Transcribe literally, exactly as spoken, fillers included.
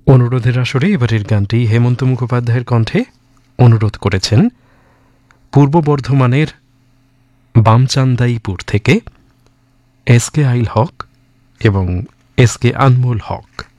অনুরোধের আসরে এবারের গানটি হেমন্ত মুখোপাধ্যায়ের কণ্ঠে অনুরোধ করেছেন পূর্ব বর্ধমানের বামচান্দাইপুর থেকে এস কে আইল হক এবং এস কে আনমোল হক।